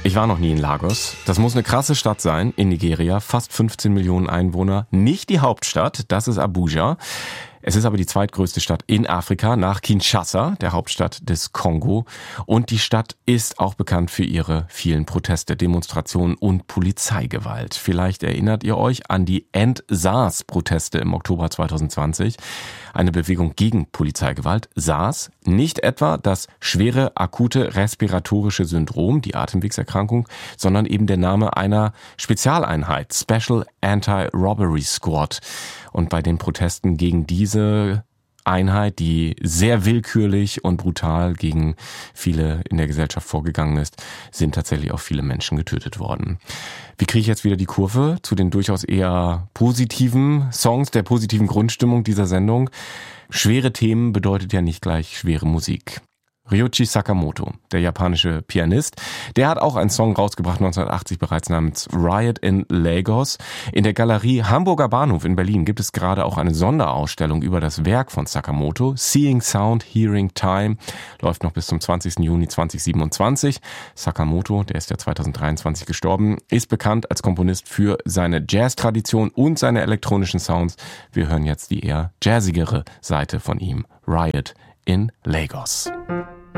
Ich war noch nie in Lagos. Das muss eine krasse Stadt sein in Nigeria. Fast 15 Millionen Einwohner. Nicht die Hauptstadt, das ist Abuja. Es ist aber die zweitgrößte Stadt in Afrika nach Kinshasa, der Hauptstadt des Kongo. Und die Stadt ist auch bekannt für ihre vielen Proteste, Demonstrationen und Polizeigewalt. Vielleicht erinnert ihr euch an die End-SARS-Proteste im Oktober 2020. Eine Bewegung gegen Polizeigewalt. SARS, nicht etwa das schwere akute respiratorische Syndrom, die Atemwegserkrankung, sondern eben der Name einer Spezialeinheit, Special Anti-Robbery Squad. Und bei den Protesten gegen diese Einheit, die sehr willkürlich und brutal gegen viele in der Gesellschaft vorgegangen ist, sind tatsächlich auch viele Menschen getötet worden. Wie kriege ich jetzt wieder die Kurve zu den durchaus eher positiven Songs, der positiven Grundstimmung dieser Sendung? Schwere Themen bedeutet ja nicht gleich schwere Musik. Ryuichi Sakamoto, der japanische Pianist, der hat auch einen Song rausgebracht 1980 bereits namens Riot in Lagos. In der Galerie Hamburger Bahnhof in Berlin gibt es gerade auch eine Sonderausstellung über das Werk von Sakamoto. Seeing Sound, Hearing Time läuft noch bis zum 20. Juni 2027. Sakamoto, der ist ja 2023 gestorben, ist bekannt als Komponist für seine Jazz-Tradition und seine elektronischen Sounds. Wir hören jetzt die eher jazzigere Seite von ihm. Riot in Lagos.